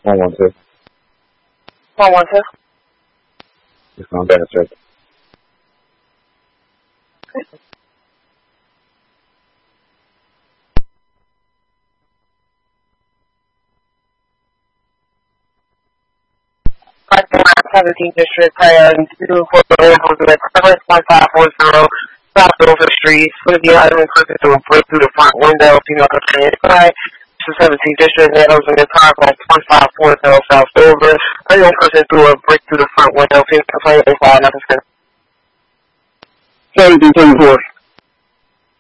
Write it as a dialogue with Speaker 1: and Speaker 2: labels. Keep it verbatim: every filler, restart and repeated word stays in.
Speaker 1: One one two.
Speaker 2: One one two.
Speaker 1: It's on demonstrate.
Speaker 2: seventeenth District, priority two for the vehicles at one five four zero South Dover Street. For the item person to break through the front window, you know what I'm saying? Right. This is seventeenth District, and those in the car from one five four zero South Dover. A young person through a break through the front window, please complain if I nothing.
Speaker 1: seventeen twenty-four.